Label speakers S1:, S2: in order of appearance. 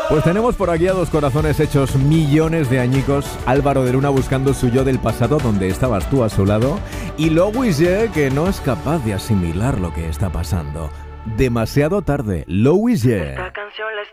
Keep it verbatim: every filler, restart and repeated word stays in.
S1: Pues tenemos por aquí a dos corazones hechos millones de añicos. Álvaro de Luna buscando su yo del pasado, donde estabas tú a su lado. Y Louise, que no es capaz de asimilar lo que está pasando. Demasiado tarde, Louise.
S2: Esta canción la